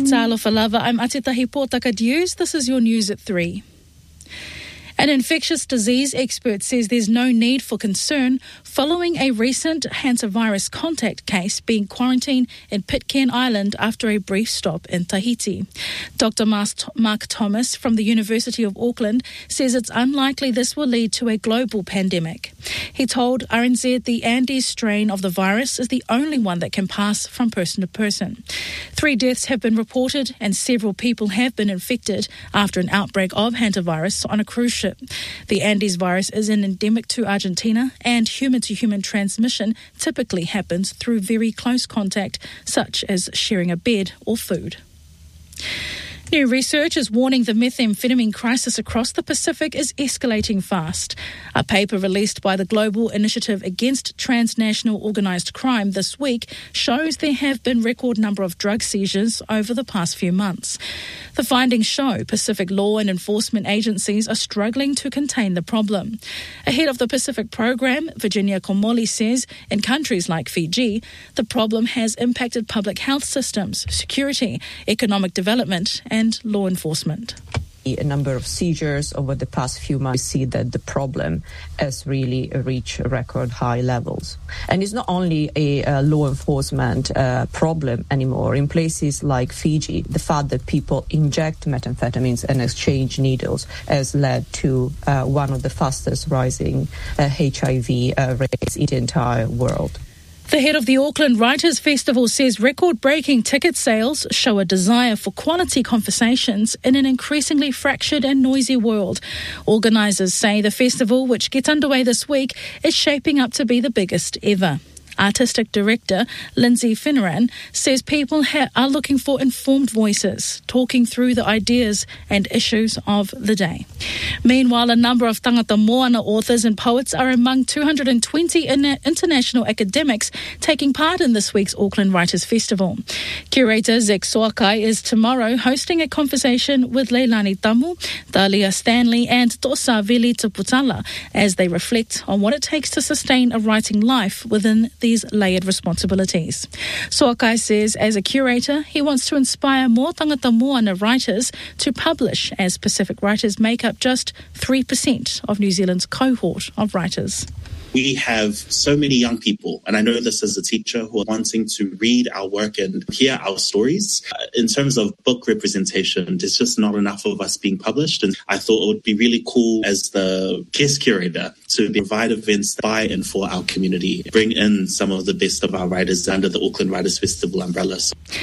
Talofa lava, I'm Atitahi Pōtaka News. This is your news at 3. An infectious disease expert says there's no need for concern following a recent hantavirus contact case being quarantined in Pitcairn Island after a brief stop in Tahiti. Dr. Mark Thomas from the University of Auckland says it's unlikely this will lead to a global pandemic. He told RNZ the Andes strain of the virus is the only one that can pass from person to person. 3 deaths have been reported and several people have been infected after an outbreak of hantavirus on a cruise ship. The Andes virus is an endemic to Argentina, and human-to-human transmission typically happens through very close contact, such as sharing a bed or food. New research is warning the methamphetamine crisis across the Pacific is escalating fast. A paper released by the Global Initiative Against Transnational Organised Crime this week shows there have been record number of drug seizures over the past few months. The findings show Pacific law and enforcement agencies are struggling to contain the problem. Ahead of the Pacific program, Virginia Komoli says in countries like Fiji, the problem has impacted public health systems, security, economic development and law enforcement. A number of seizures over the past few months, we see that the problem has really reached record high levels. And it's not only a law enforcement problem anymore. In places like Fiji, the fact that people inject methamphetamines and exchange needles has led to one of the fastest rising HIV rates in the entire world. The head of the Auckland Writers' Festival says record-breaking ticket sales show a desire for quality conversations in an increasingly fractured and noisy world. Organisers say the festival, which gets underway this week, is shaping up to be the biggest ever. Artistic director Lindsay Finneran says people are looking for informed voices, talking through the ideas and issues of the day. Meanwhile, a number of tangata moana authors and poets are among 220 international academics taking part in this week's Auckland Writers' Festival. Curator Zek Soakai is tomorrow hosting a conversation with Leilani Tamu, Dalia Stanley and Tosa Vili Tuputala as they reflect on what it takes to sustain a writing life within these layered responsibilities. Soakai says as a curator, he wants to inspire more tangata moana writers to publish, as Pacific writers make up just 3% of New Zealand's cohort of writers. We have so many young people, and I know this as a teacher, who are wanting to read our work and hear our stories. In terms of book representation, there's just not enough of us being published, and I thought it would be really cool as the guest curator to provide events by and for our community, bring in some of the best of our writers under the Auckland Writers' Festival umbrella.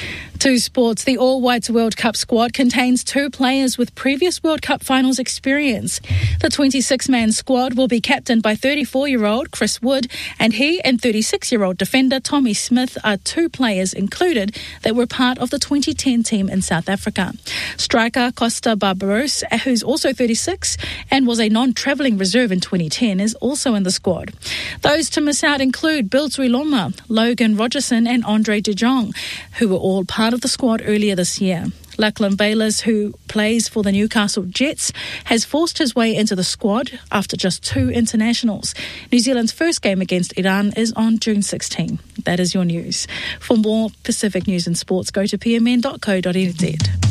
To sports, the All-Whites World Cup squad contains 2 players with previous World Cup finals experience. The 26-man squad will be captained by 34-year-old Chris Wood, and he and 36-year-old defender Tommy Smith are 2 players included that were part of the 2010 team in South Africa. Striker Costa Barbaros, who's also 36 and was a non-travelling reserve in 2010, is also in the squad. Those to miss out include Bill Tuiloma, Logan Rogerson and Andre De Jong, who were all part of the squad earlier this year. Lachlan Bayliss, who plays for the Newcastle Jets, has forced his way into the squad after just 2 internationals. New Zealand's first game against Iran is on June 16. That is your news. For more Pacific news and sports, go to pmn.co.nz.